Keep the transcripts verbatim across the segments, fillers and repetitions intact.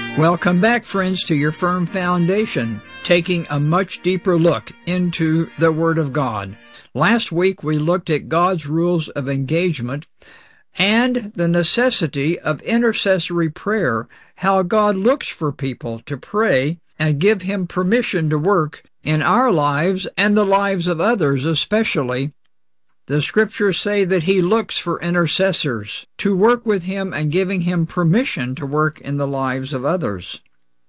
Welcome back, friends, to Your Firm Foundation, taking a much deeper look into the Word of God. Last week, we looked at God's rules of engagement and the necessity of intercessory prayer, how God looks for people to pray and give Him permission to work in our lives and the lives of others especially. The Scriptures say that He looks for intercessors to work with Him and giving Him permission to work in the lives of others.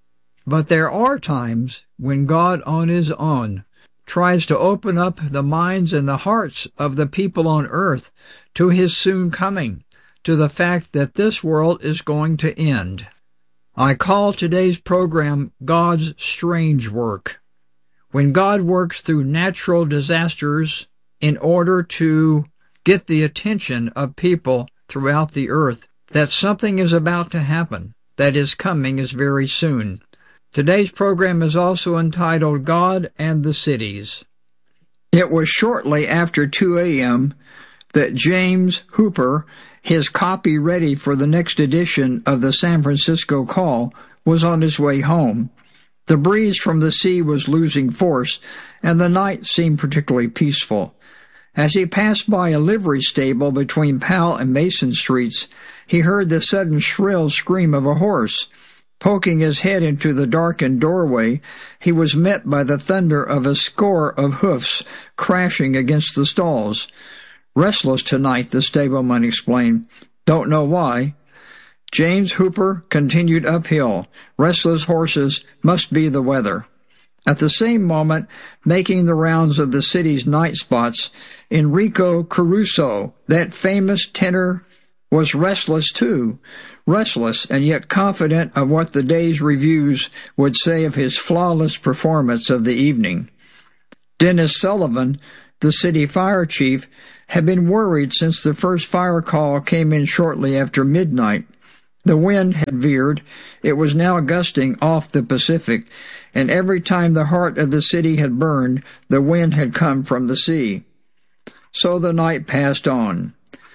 But there are times when God on His own tries to open up the minds and the hearts of the people on earth to His soon coming, to the fact that this world is going to end. I call today's program God's Strange Work. When God works through natural disasters in order to get the attention of people throughout the earth, that something is about to happen, that His coming is very soon. Today's program is also entitled God and the Cities. It was shortly after two a.m. that James Hooper, his copy ready for the next edition of the San Francisco Call, was on his way home. The breeze from the sea was losing force, and the night seemed particularly peaceful. As he passed by a livery stable between Powell and Mason Streets, he heard the sudden shrill scream of a horse. Poking his head into the darkened doorway, he was met by the thunder of a score of hoofs crashing against the stalls. "Restless tonight," the stableman explained. "Don't know why." James Hooper continued uphill. Restless horses must be the weather. At the same moment, making the rounds of the city's night spots, Enrico Caruso, that famous tenor, was restless too, restless and yet confident of what the day's reviews would say of his flawless performance of the evening. Dennis Sullivan, the city fire chief, had been worried since the first fire call came in shortly after midnight. The wind had veered. It was now gusting off the Pacific, and every time the heart of the city had burned, the wind had come from the sea. So the night passed on.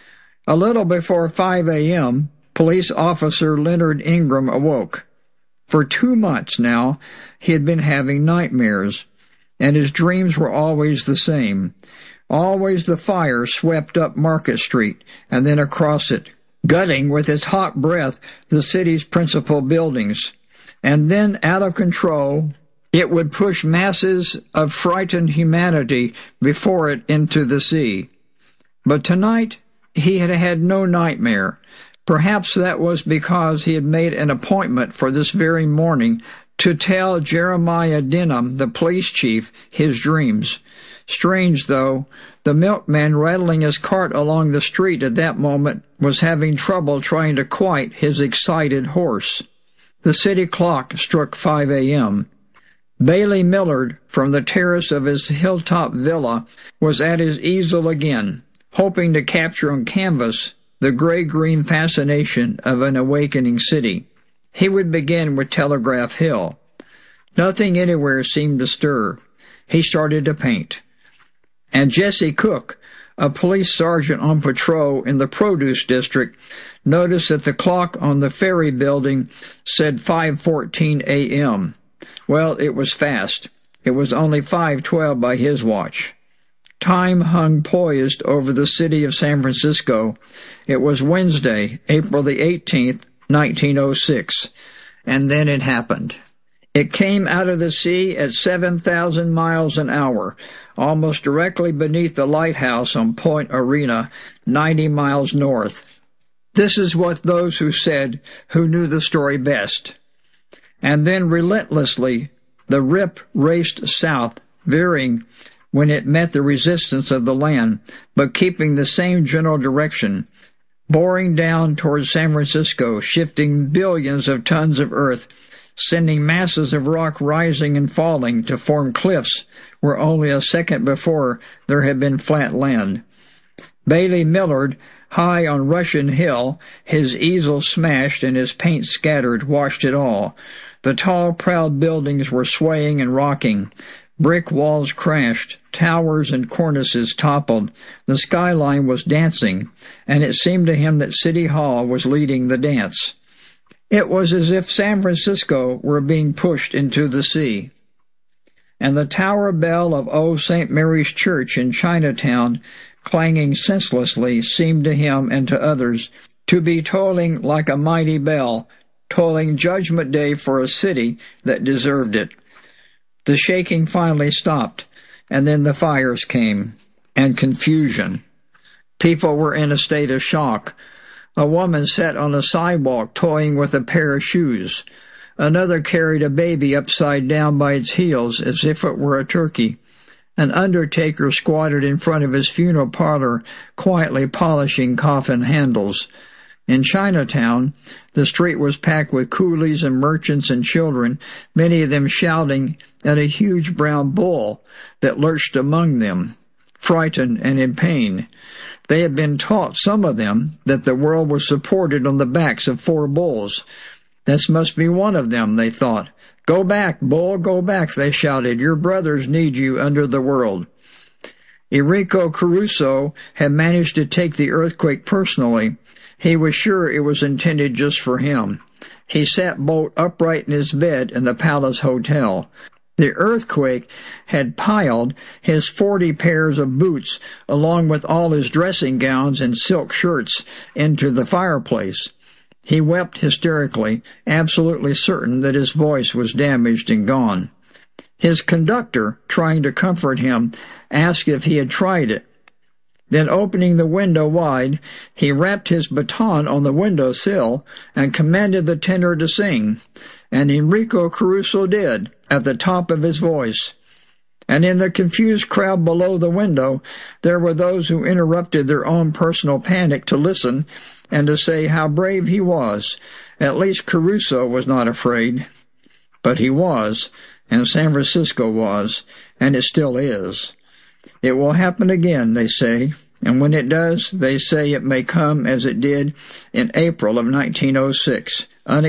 A little before five a.m., Police Officer Leonard Ingram awoke. For two months now, he had been having nightmares, and his dreams were always the same. Always the fire swept up Market Street and then across it, gutting with its hot breath the city's principal buildings. And then, out of control, it would push masses of frightened humanity before it into the sea. But tonight, he had had no nightmare. Perhaps that was because he had made an appointment for this very morning to tell Jeremiah Denham, the police chief, his dreams. Strange, though, the milkman rattling his cart along the street at that moment was having trouble trying to quiet his excited horse. The city clock struck five a.m. Bailey Millard, from the terrace of his hilltop villa, was at his easel again, hoping to capture on canvas the gray-green fascination of an awakening city. He would begin with Telegraph Hill. Nothing anywhere seemed to stir. He started to paint. And Jesse Cook, a police sergeant on patrol in the produce district, noticed that the clock on the ferry building said five fourteen a.m. Well, it was fast. It was only five twelve by his watch. Time hung poised over the city of San Francisco. It was Wednesday, April the eighteenth, nineteen oh six. And then it happened. It came out of the sea at seven thousand miles an hour, almost directly beneath the lighthouse on Point Arena, ninety miles north. This is what those who said, who knew the story best. And then relentlessly, the Rip raced south, veering when it met the resistance of the land, but keeping the same general direction, boring down towards San Francisco, shifting billions of tons of earth, sending masses of rock rising and falling to form cliffs where only a second before there had been flat land. Bailey Millard, high on Russian Hill, his easel smashed and his paint scattered, watched it all. The tall, proud buildings were swaying and rocking. Brick walls crashed, towers and cornices toppled, the skyline was dancing, and it seemed to him that City Hall was leading the dance. It was as if San Francisco were being pushed into the sea. And the tower bell of Old Saint Mary's Church in Chinatown, clanging senselessly, seemed to him and to others to be tolling like a mighty bell, tolling Judgment Day for a city that deserved it. The shaking finally stopped, and then the fires came, and confusion. People were in a state of shock. A woman sat on a sidewalk toying with a pair of shoes. Another carried a baby upside down by its heels as if it were a turkey. An undertaker squatted in front of his funeral parlor, quietly polishing coffin handles. In Chinatown, the street was packed with coolies and merchants and children, many of them shouting at a huge brown bull that lurched among them, frightened and in pain. They had been taught, some of them, that the world was supported on the backs of four bulls. This must be one of them, they thought. "Go back, bull, go back," they shouted. "Your brothers need you under the world." Enrico Caruso had managed to take the earthquake personally. He was sure it was intended just for him. He sat bolt upright in his bed in the Palace Hotel. The earthquake had piled his forty pairs of boots, along with all his dressing gowns and silk shirts, into the fireplace. He wept hysterically, absolutely certain that his voice was damaged and gone. His conductor, trying to comfort him, asked if he had tried it. Then, opening the window wide, he rapped his baton on the window sill and commanded the tenor to sing, and Enrico Caruso did, at the top of his voice. And in the confused crowd below the window, there were those who interrupted their own personal panic to listen and to say how brave he was. At least Caruso was not afraid. But he was, and San Francisco was, and it still is. It will happen again, they say, and when it does, they say it may come as it did in April of nineteen oh six.